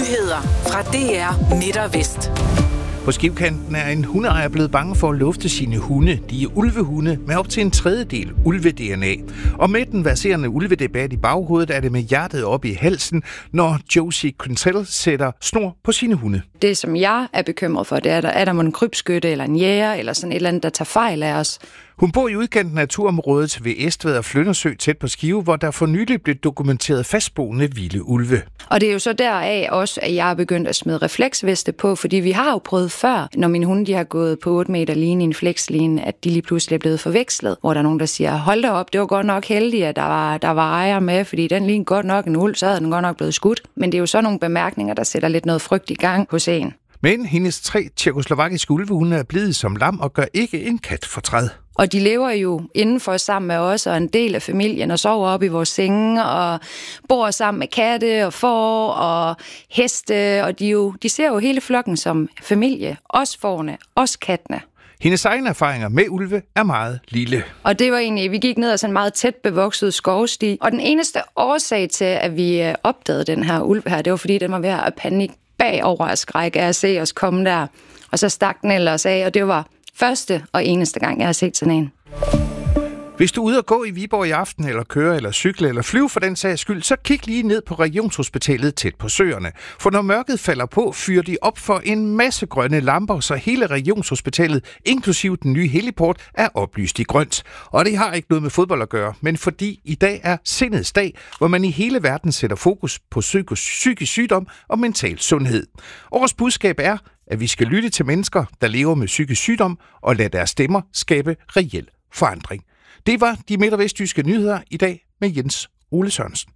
Nyheder fra DR Midt og Vest. På Skivkanten er en hundeejer blevet bange for at lufte sine hunde. De er ulvehunde med op til en tredjedel ulve-DNA. Og med den verserende ulvedebat i baghovedet er det med hjertet op i halsen, når Josie Quintel sætter snor på sine hunde. Det, som jeg er bekymret for, det er der må en krybskytte eller en jæger eller sådan et eller andet, der tager fejl af os. Hun bor i udkanten af turområdet ved Estved og Flyndersø tæt på Skive, hvor der for nylig blev dokumenteret fastboende vilde ulve. Og det er jo så deraf også, at jeg er begyndt at smide refleksveste på, fordi vi har jo prøvet før, når mine hunde de har gået på 8 meter line i en flexline, at de lige pludselig er blevet forvekslet. Hvor der er nogen, der siger, hold da op, det var godt nok heldigt, at der var ejer med, fordi den lignede godt nok en ulv, så havde den godt nok blevet skudt. Men det er jo så nogle bemærkninger, der sætter lidt noget frygt i gang hos en. Men hendes 3 tjekkoslovakiske ulvehunde er blevet som lam og gør ikke en kat fortræd. Og de lever jo indenfor sammen med os og en del af familien og sover op i vores senge og bor sammen med katte og får og heste. Og de ser jo hele flokken som familie. Også fårene, også kattene. Hendes egne erfaringer med ulve er meget lille. Og det var egentlig, vi gik ned ad sådan en meget tæt bevokset skovsti. Og den eneste årsag til, at vi opdagede den her ulv her, det var fordi, den var ved at panik bagover af skræk af at se os komme der. Og så stak den ellers af, og det var første og eneste gang, jeg har set sådan en. Hvis du er ude at gå i Viborg i aften, eller køre, eller cykle, eller flyve for den sags skyld, så kig lige ned på Regionshospitalet tæt på Søerne. For når mørket falder på, fyrer de op for en masse grønne lamper, så hele Regionshospitalet, inklusive den nye heliport, er oplyst i grønt. Og det har ikke noget med fodbold at gøre, men fordi i dag er sindets dag, hvor man i hele verden sætter fokus på psykisk sygdom og mental sundhed. Årets budskab er, at vi skal lytte til mennesker, der lever med psykisk sygdom, og lade deres stemmer skabe reel forandring. Det var de midt- og vestjyske nyheder i dag med Jens Ole Sørensen.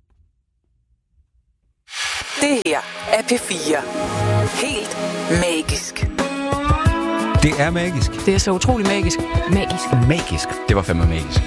Det her er P4. Helt magisk. Det er magisk. Det er så utrolig magisk. Magisk. Det var fandme magisk.